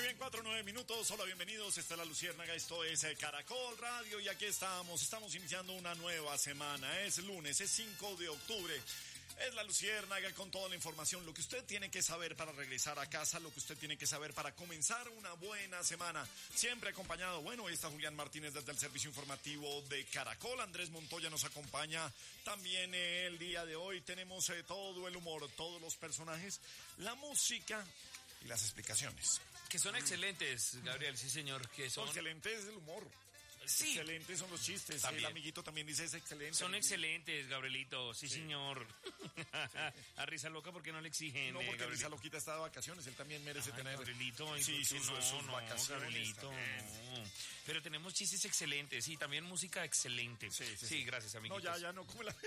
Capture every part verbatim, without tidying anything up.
bien, cuatro, nueve minutos. Hola, bienvenidos. Esta es La Luciérnaga, esto es Caracol Radio y aquí estamos. Estamos iniciando una nueva semana. Es lunes, es cinco de octubre. Es La Luciérnaga con toda la información, lo que usted tiene que saber para regresar a casa, lo que usted tiene que saber para comenzar una buena semana. Siempre acompañado, bueno, ahí está Julián Martínez desde el servicio informativo de Caracol. Andrés Montoya nos acompaña también eh, el día de hoy. Tenemos eh, todo el humor, todos los personajes, la música y las explicaciones. Que son excelentes, Gabriel, sí señor, que son... Excelente es el humor. Sí. Excelentes son los chistes. También. El amiguito también dice es excelente. Son excelentes, Gabrielito. Sí, sí. señor. Sí. A Risa Loca, ¿por qué no le exigen? No, porque Gabriel? Risa Loquita está de vacaciones. Él también merece Ay, tener... Gabrielito. Sí, sus, no, sus no, vacaciones. Gabrielito, no. Pero tenemos chistes excelentes. Sí, también música excelente. Sí, sí, sí. sí gracias, amiguitos. No, ya, ya no. ¿Cómo la...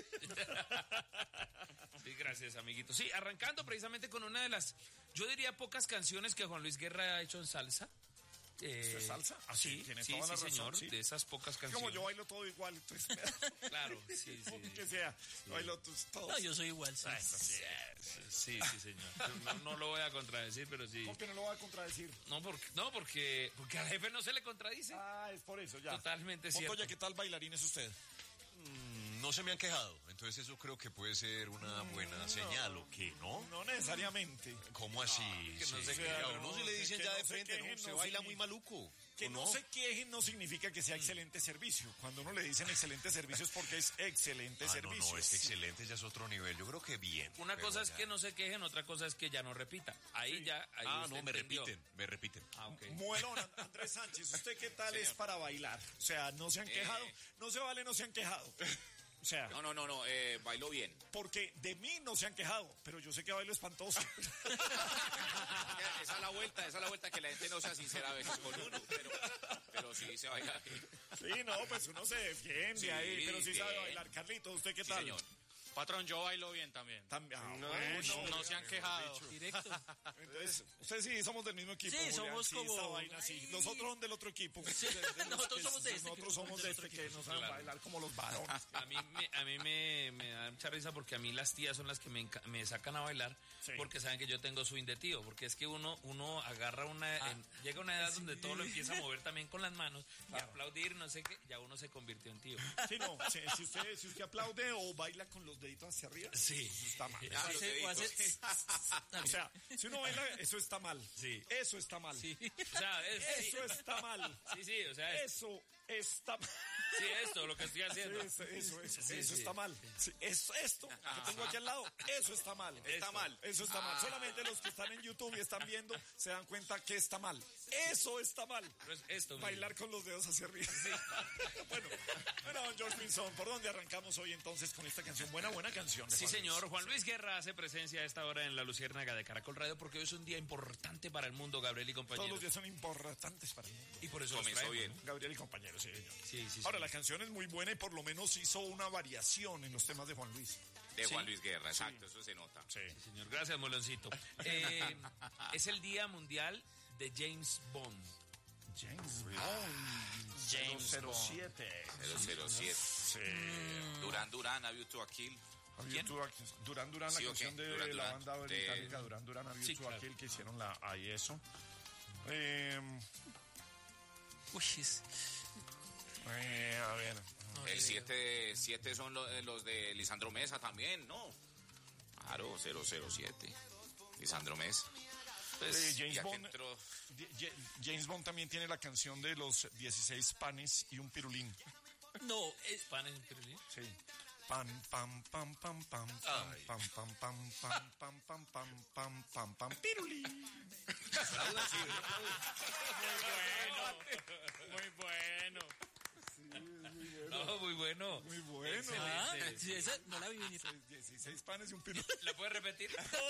Sí, gracias, amiguito. Sí, arrancando precisamente con una de las, yo diría, pocas canciones que Juan Luis Guerra ha hecho en salsa. Eh, ¿Esto es salsa? Ah, sí, tiene sí, toda sí, la razón, señor, sí. De esas pocas canciones. Como yo bailo todo igual, entonces... Claro, sí, sí. Que sea, sí. Bailo todos. No, yo soy igual, sí. Ay, sí, sí, sí, señor. No, no lo voy a contradecir, pero sí. ¿Por qué no lo voy a contradecir? No, porque, no, porque, porque al jefe no se le contradice. Ah, es por eso, ya. Totalmente cierto. Montoya, ¿qué tal bailarín es usted? Mm, no se me han quejado, entonces eso creo que puede ser una buena no, señal, ¿o qué, no? No necesariamente. ¿Cómo así? Ah, que no sí. se quejen, no, no se le dicen ya no de frente, quejen, no, se no baila significa, muy maluco. Que no? no se quejen no significa que sea excelente servicio. Cuando uno le dicen excelente servicio es porque es excelente ah, servicio. No, no, es que excelente ya es otro nivel, yo creo que bien. Una cosa es ya. que no se quejen, otra cosa es que ya no repita. Ahí sí. ya, ahí Ah, usted no, me entendió. repiten, me repiten. Ah, ok. Muelón, Andrés Sánchez, ¿usted qué tal Señor. Es para bailar? O sea, no se han quejado, eh... no se vale, no se han quejado. O sea, no, no, no, no, eh, bailo bien. Porque de mí no se han quejado, pero yo sé que bailo espantoso. Esa es la vuelta, esa es la vuelta, que la gente no sea sincera a veces con uno, pero, pero sí se baila bien. Sí, no, pues uno se defiende sí, ahí, pero sí bien. Sabe bailar. Carlito, ¿usted qué sí, tal? Señor. Patrón, yo bailo bien también. También. Ah, no, bueno, no, no se han quejado. Directo. Entonces, ustedes sí somos del mismo equipo. Sí, Julián, somos sí, como... esa vaina, sí. Nosotros son del otro equipo. Sí. De, de nosotros que, somos de este. Nosotros somos de este que no saben claro. bailar como los varones. A mí, me, a mí me, me da mucha risa porque a mí las tías son las que me, me sacan a bailar sí. porque saben que yo tengo swing de tío. Porque es que uno, uno agarra una... Ah, en, llega una edad sí. donde todo lo empieza a mover también con las manos claro. y aplaudir, no sé qué, ya uno se convirtió en tío. Sí, no. Sí, si, usted, si usted aplaude o baila con los deditos hacia arriba... Sí. Eso está mal. Ah, hace, o, hace... o sea, si uno baila, eso está mal. Sí. Eso está mal. Sí. O sea, es, eso sí. está mal. Sí, sí, o sea, es... eso está mal. Sí, esto, lo que estoy haciendo. Sí, eso, eso, eso, sí, eso sí. está mal. Sí, eso, esto que tengo aquí al lado, eso está mal. Está esto, mal. Eso está ah. mal. Solamente los que están en YouTube y están viendo se dan cuenta que está mal. Eso está mal. Pero es esto. Bailar mismo. Con los dedos hacia arriba. Sí. bueno, bueno, George Pinzón, ¿por dónde arrancamos hoy entonces con esta canción? Buena, buena canción. Sí, señor. Juan Luis Guerra hace presencia a esta hora en La Luciérnaga de Caracol Radio porque hoy es un día importante para el mundo, Gabriel y compañeros. Todos los días son importantes para el mundo. Y por eso comenzó traemos, bien. ¿no? Gabriel y compañeros, sí, señor. Sí, sí, Ahora, sí. la canción es muy buena y por lo menos hizo una variación en los temas de Juan Luis. De ¿Sí? Juan Luis Guerra, exacto, sí. Eso se nota. Sí, sí señor. Gracias, Moloncito. eh, es el Día Mundial de James Bond. James Bond. James cero cero siete. cero cero siete. Sí. Durán Durán, A View to a Kill. ¿Quién? Durán Durán, la sí, canción okay. de Durán, la Durán, banda británica de... Durán Durán, A View sí, to claro. a Kill, que hicieron la ahí eso. Eh, Uy, es... eh, a ver. El siete son los, los de Lisandro Mesa también, ¿no? Claro, cero cero siete. Lisandro Mesa. Pues, eh, James, Bond, entró... James Bond también tiene la canción de los dieciséis panes y un pirulín. No, es... ¿Panes y un pirulín? Sí. Pam, pam, pam, pam, pam, pam, pam, pam, pam, pam, pam, pam, pam, pam, pam, pam, pirulín. Muy bueno. Muy bueno. Sí, muy bueno. No, muy bueno. Muy bueno. Ah, sí, esa no la vi venir. dieciséis panes y un pirulín. ¿La puedes repetir?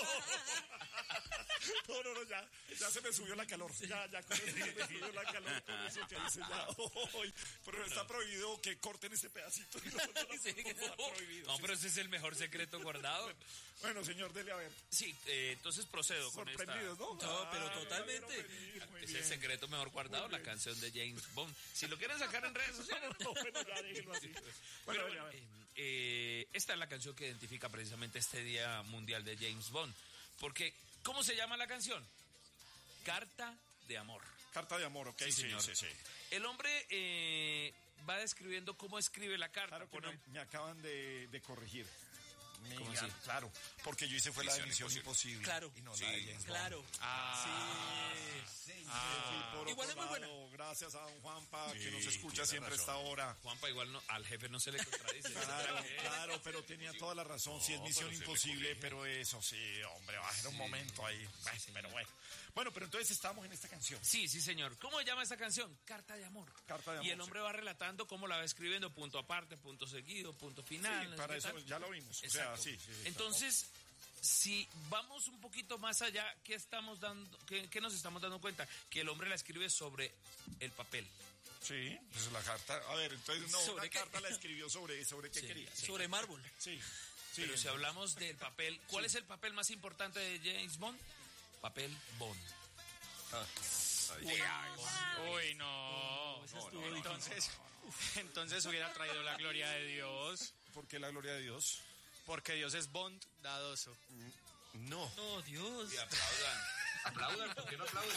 No, no, no, ya, ya se me subió la calor. Ya, ya con eso se me subió la calor. Con eso que dice ya. Oh, pero está prohibido que corten ese pedacito. No, no, no, sí, no, está prohibido. No, pero ese es el mejor secreto guardado. Bueno, bueno, señor, dele a ver. Sí, eh, entonces procedo con esta. Sorprendidos, ¿no? No, pero Ah, totalmente. venir, muy Es bien. el secreto mejor guardado, la canción de James Bond. Si lo quieren sacar en redes sociales. No, bueno, ya déjenlo así. Bueno, Pero, ya, a ver. eh, eh, esta es la canción que identifica precisamente este Día Mundial de James Bond. Porque, ¿cómo se llama la canción? Carta de amor. Carta de amor, ok, sí, Sí, sí, señor. sí, sí. El hombre eh, va describiendo cómo escribe la carta. Claro que Pone- me, me acaban de, de corregir. Me ¿Cómo digan, así? claro, porque yo hice fue la de Misión Misión Imposible. Imposible. Claro. Y no Sí, la de James Bond. Claro. Ah, Ah, por Igual otro es muy buena. lado, gracias a don Juanpa, Sí, que nos escucha tiene siempre a razón. esta hora. Juanpa igual no, al jefe no se le contradice. Claro, claro, pero tenía toda la razón. Sí, es No, Misión pero se le Imposible, corrige. pero eso sí, hombre, va a ser un momento ahí. Bueno, pero bueno. Bueno, pero entonces estamos en esta canción. Sí, sí, señor. ¿Cómo se llama esta canción? Carta de amor. Carta de amor, Y el hombre va relatando cómo la va escribiendo, punto aparte, punto seguido, punto final. Sí, no sé para qué eso tal. ya lo vimos. O Exacto. sea, sí, sí, sí, Entonces, si vamos un poquito más allá, ¿qué estamos dando, qué, qué nos estamos dando cuenta? Que el hombre la escribe sobre el papel. Sí, esa es la carta. A ver, entonces no, ¿Sobre una qué? carta la escribió sobre, sobre qué Sí, quería. Sobre mármol. Sí, sí. Pero si hablamos del papel, ¿cuál es el papel más importante de James Bond? Papel Bond. Ah, ahí. uy, no. Esa estuvo difícil. Entonces, entonces hubiera traído la gloria de Dios, ¿Por qué la gloria de Dios? porque Dios es bondadoso. No. No, Dios. Y aplaudan. Aplaudan, ¿por qué no aplauden?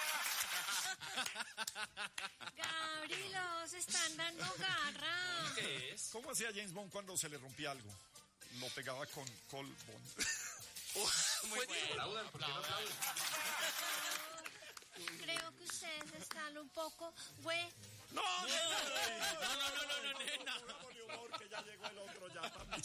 Gabriel, se están dando garra. ¿Qué es? ¿Cómo hacía James Bond cuando se le rompía algo? Lo pegaba con Col Bond. Muy bueno. Aplaudan, ¿por qué no aplauden? Creo que ustedes están un poco, güey. ¡No! ¡No, no, No, no, no, no, no, no. no! Que ya llegó el otro ya también.